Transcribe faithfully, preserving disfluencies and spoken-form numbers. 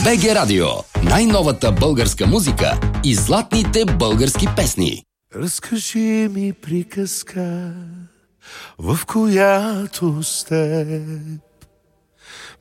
би джи Радио. Най-новата българска музика и златните български песни. Разкажи ми приказка, в която сте